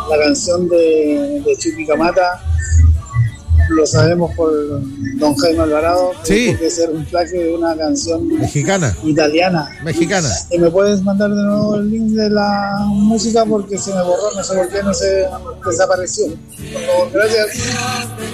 la canción de Chuquicamata, lo sabemos por don Jaime Alvarado, sí, tuvo que ser un plagio de una canción mexicana. italiana. ¿Y me puedes mandar de nuevo el link de la música? Porque se me borró, no sé por qué, no se desapareció. Por favor, gracias.